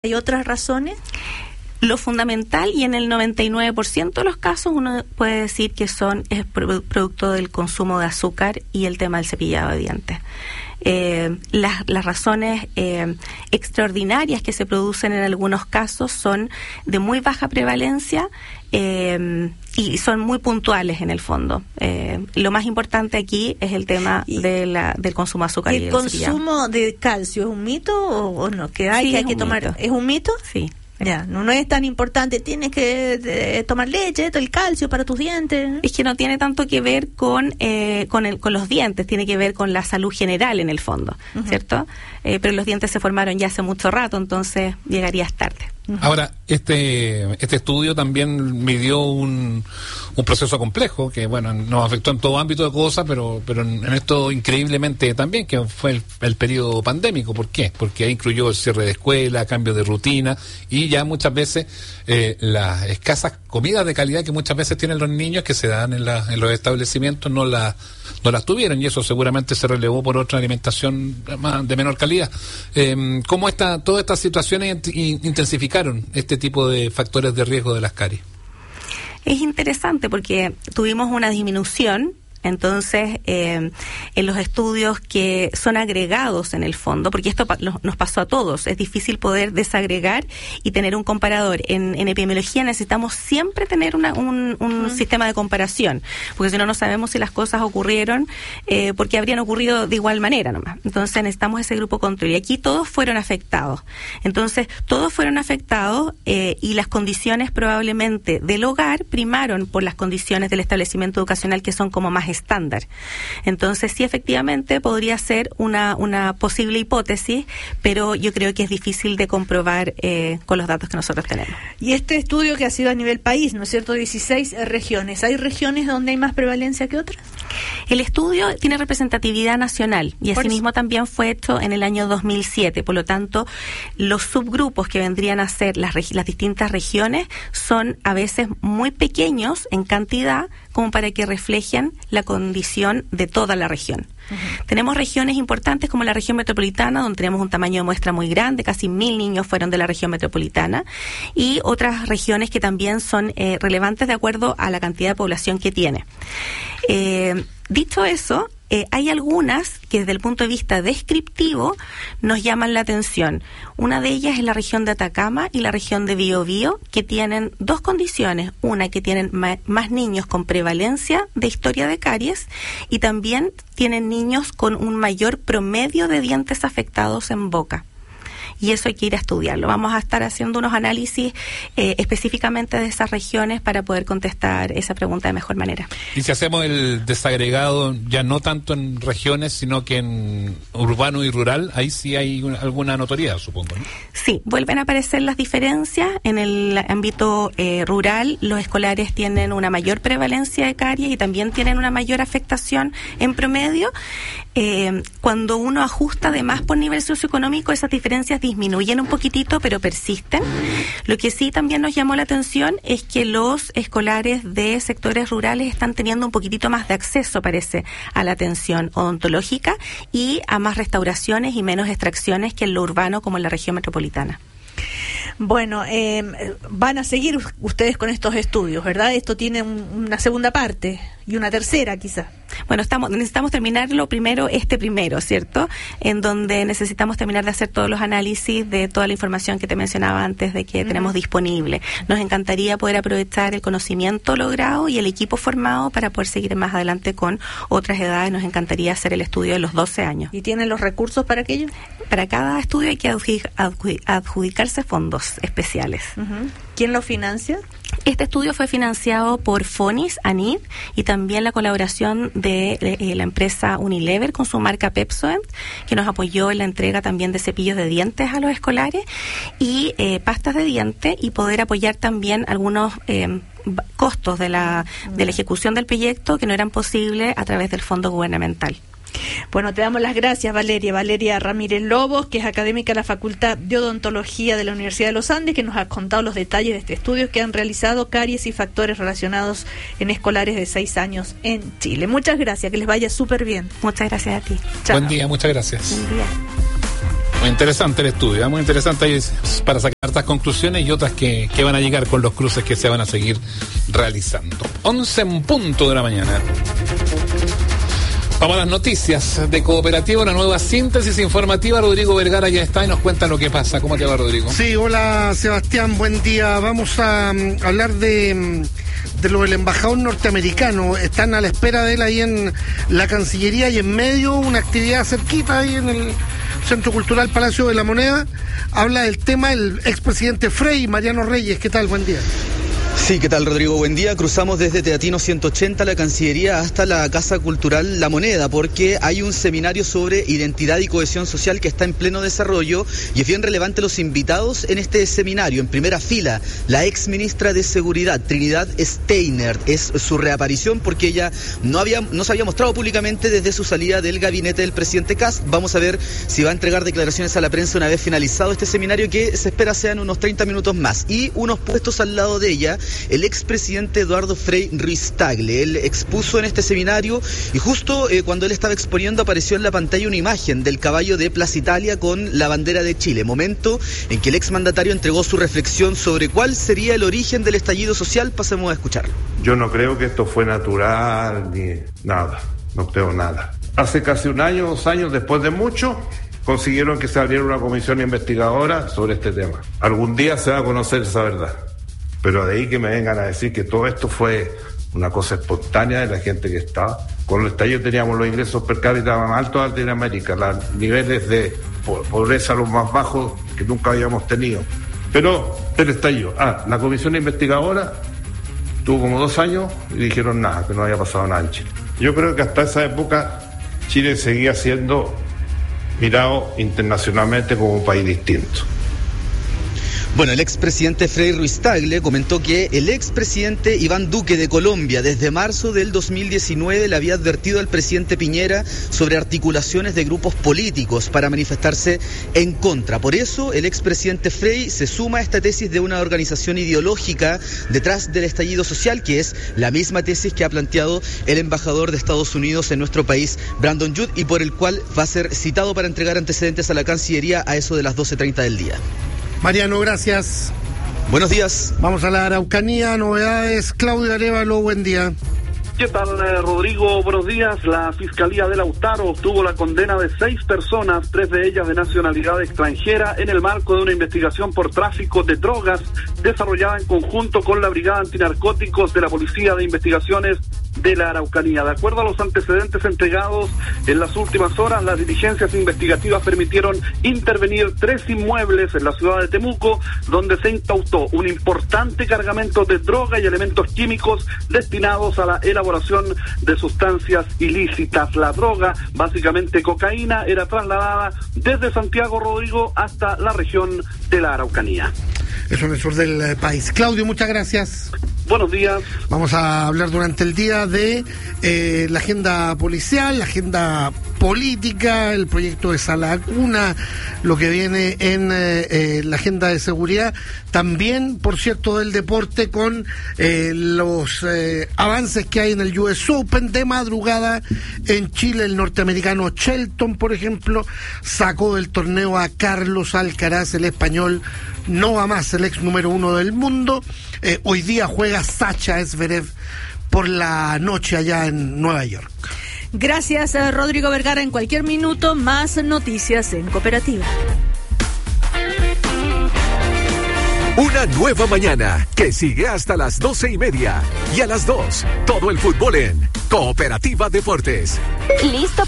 ¿Hay otras razones? Lo fundamental, y en el 99% de los casos uno puede decir que es producto del consumo de azúcar y el tema del cepillado de dientes. Las razones extraordinarias que se producen en algunos casos son de muy baja prevalencia y son muy puntuales en el fondo. Lo más importante aquí es el tema del consumo de azúcar. ¿El consumo de calcio es un mito o no? ¿Que hay que tomar? Mito. ¿Es un mito? Sí. Ya, no es tan importante, tienes que tomar leche, el calcio para tus dientes. Es que no tiene tanto que ver con los dientes, tiene que ver con la salud general en el fondo, ¿cierto? Pero los dientes se formaron ya hace mucho rato, entonces llegarías tarde. Ahora, este estudio también midió un proceso complejo que, bueno, nos afectó en todo ámbito de cosas, pero en esto increíblemente también, que fue el periodo pandémico. ¿Por qué? Porque ahí incluyó el cierre de escuela, cambio de rutina y ya muchas veces las escasas comidas de calidad que muchas veces tienen los niños que se dan en los establecimientos no las tuvieron, y eso seguramente se relevó por otra alimentación de menor calidad. ¿Cómo todas estas situaciones intensificaron este tipo de factores de riesgo de las caries? Es interesante porque tuvimos una disminución. Entonces, en los estudios que son agregados en el fondo, porque esto nos pasó a todos, es difícil poder desagregar y tener un comparador. En epidemiología necesitamos siempre tener un sistema de comparación, porque si no, no sabemos si las cosas ocurrieron porque habrían ocurrido de igual manera nomás. Entonces, necesitamos ese grupo control. Y aquí todos fueron afectados. Entonces, todos fueron afectados y las condiciones probablemente del hogar primaron por las condiciones del establecimiento educacional, que son como más estándar. Entonces, sí, efectivamente podría ser una posible hipótesis, pero yo creo que es difícil de comprobar con los datos que nosotros tenemos. Y este estudio que ha sido a nivel país, ¿no es cierto? 16 regiones. ¿Hay regiones donde hay más prevalencia que otras? El estudio tiene representatividad nacional y asimismo también fue hecho en el año 2007. Por lo tanto, los subgrupos que vendrían a ser las distintas regiones son a veces muy pequeños en cantidad, como para que reflejen la condición de toda la región. Tenemos regiones importantes como la región metropolitana, donde tenemos un tamaño de muestra muy grande, casi 1.000 niños fueron de la región metropolitana, y otras regiones que también son relevantes de acuerdo a la cantidad de población que tiene. Dicho eso, hay algunas que desde el punto de vista descriptivo nos llaman la atención. Una de ellas es la región de Atacama y la región de Biobío, que tienen dos condiciones. Una, que tienen más niños con prevalencia de historia de caries, y también tienen niños con un mayor promedio de dientes afectados en boca. Y eso hay que ir a estudiarlo. Vamos a estar haciendo unos análisis específicamente de esas regiones para poder contestar esa pregunta de mejor manera. Y si hacemos el desagregado, ya no tanto en regiones, sino que en urbano y rural, ahí sí hay alguna notoriedad, supongo, ¿no? Sí, vuelven a aparecer las diferencias. En el ámbito rural, los escolares tienen una mayor prevalencia de caries y también tienen una mayor afectación en promedio. Cuando uno ajusta además por nivel socioeconómico, esas diferencias disminuyen un poquitito, pero persisten. Lo que sí también nos llamó la atención es que los escolares de sectores rurales están teniendo un poquitito más de acceso, parece, a la atención odontológica y a más restauraciones y menos extracciones que en lo urbano como en la región metropolitana. Bueno, van a seguir ustedes con estos estudios, ¿verdad? Esto tiene una segunda parte y una tercera, quizás. Bueno, necesitamos terminarlo primero, ¿cierto? En donde necesitamos terminar de hacer todos los análisis de toda la información que te mencionaba antes de que tenemos disponible. Nos encantaría poder aprovechar el conocimiento logrado y el equipo formado para poder seguir más adelante con otras edades. Nos encantaría hacer el estudio de los 12 años. ¿Y tienen los recursos para aquello? Para cada estudio hay que adjudicarse fondos especiales. ¿Quién lo financia? Este estudio fue financiado por Fonis, ANID, y también la colaboración de la empresa Unilever con su marca Pepsodent, que nos apoyó en la entrega también de cepillos de dientes a los escolares y pastas de dientes, y poder apoyar también algunos costos de la ejecución del proyecto que no eran posibles a través del fondo gubernamental. Bueno, te damos las gracias, Valeria Ramírez Lobos, que es académica de la Facultad de Odontología de la Universidad de los Andes, que nos ha contado los detalles de este estudio que han realizado caries y factores relacionados en escolares de 6 años en Chile. Muchas gracias, que les vaya súper bien. Muchas gracias a ti. Chao. Buen día, muchas gracias. Buen día. Muy interesante el estudio, muy interesante ahí para sacar estas conclusiones y otras que van a llegar con los cruces que se van a seguir realizando. 11:00 de la mañana. Vamos a las noticias de Cooperativa, una nueva síntesis informativa. Rodrigo Vergara ya está y nos cuenta lo que pasa. ¿Cómo te va, Rodrigo? Sí, hola Sebastián, buen día. Vamos a hablar de lo del embajador norteamericano. Están a la espera de él ahí en la Cancillería y en medio una actividad cerquita ahí en el Centro Cultural Palacio de la Moneda. Habla del tema el expresidente Frei, Mariano Reyes. ¿Qué tal? Buen día. Sí, ¿qué tal, Rodrigo? Buen día. Cruzamos desde Teatino 180, la Cancillería, hasta la Casa Cultural La Moneda, porque hay un seminario sobre identidad y cohesión social que está en pleno desarrollo y es bien relevante los invitados en este seminario. En primera fila, la ex ministra de Seguridad, Trinidad Steiner. Es su reaparición porque ella no se había mostrado públicamente desde su salida del gabinete del presidente Kast. Vamos a ver si va a entregar declaraciones a la prensa una vez finalizado este seminario, que se espera sean unos 30 minutos más. Y unos puestos al lado de ella, el expresidente Eduardo Frei Ruiz-Tagle. Él expuso en este seminario y justo cuando él estaba exponiendo apareció en la pantalla una imagen del caballo de Plaza Italia con la bandera de Chile, momento en que el exmandatario entregó su reflexión sobre cuál sería el origen del estallido social. Pasemos a escucharlo. Yo no creo que esto fue natural ni nada, no creo nada. Hace casi un año, 2 años, después de mucho, consiguieron que se abriera una comisión investigadora sobre este tema. Algún día se va a conocer esa verdad. Pero de ahí que me vengan a decir que todo esto fue una cosa espontánea de la gente que estaba. Con el estallido teníamos los ingresos per cápita más altos de Latinoamérica, los niveles de pobreza los más bajos que nunca habíamos tenido. Pero el estallido, la comisión investigadora tuvo como 2 años y dijeron nada, que no había pasado nada en Chile. Yo creo que hasta esa época Chile seguía siendo mirado internacionalmente como un país distinto. Bueno, el expresidente Frei Ruiz-Tagle comentó que el expresidente Iván Duque de Colombia desde marzo del 2019 le había advertido al presidente Piñera sobre articulaciones de grupos políticos para manifestarse en contra. Por eso, el expresidente Frei se suma a esta tesis de una organización ideológica detrás del estallido social, que es la misma tesis que ha planteado el embajador de Estados Unidos en nuestro país, Brandon Judd, y por el cual va a ser citado para entregar antecedentes a la Cancillería a eso de las 12:30 del día. Mariano, gracias. Buenos días. Vamos a la Araucanía, novedades. Claudio Arévalo, buen día. ¿Qué tal, Rodrigo? Buenos días. La Fiscalía de Lautaro obtuvo la condena de 6 personas, 3 de ellas de nacionalidad extranjera, en el marco de una investigación por tráfico de drogas desarrollada en conjunto con la Brigada Antinarcóticos de la Policía de Investigaciones de la Araucanía. De acuerdo a los antecedentes entregados en las últimas horas, las diligencias investigativas permitieron intervenir 3 inmuebles en la ciudad de Temuco, donde se incautó un importante cargamento de droga y elementos químicos destinados a la elaboración de sustancias ilícitas. La droga, básicamente cocaína, era trasladada desde Santiago, Rodrigo, hasta la región de la Araucanía. Eso en el sur del país. Claudio, muchas gracias. Buenos días. Vamos a hablar durante el día de la agenda policial, la agenda política, el proyecto de Sala Cuna, lo que viene en la agenda de seguridad. También, por cierto, del deporte con los avances que hay en el US Open. De madrugada en Chile, el norteamericano Shelton, por ejemplo, sacó del torneo a Carlos Alcaraz, el español. No va más, el ex número 1 del mundo. Hoy día juega Sacha Zverev por la noche allá en Nueva York. Gracias, Rodrigo Vergara. En cualquier minuto, más noticias en Cooperativa. Una nueva mañana que sigue hasta las 12:30. Y a las 2, todo el fútbol en Cooperativa Deportes. Listo